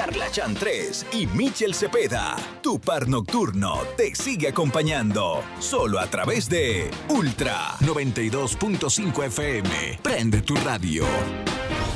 Carla Chantres y Michel Cepeda. Tu par nocturno te sigue acompañando. Solo a través de Ultra 92.5 FM. Prende tu radio.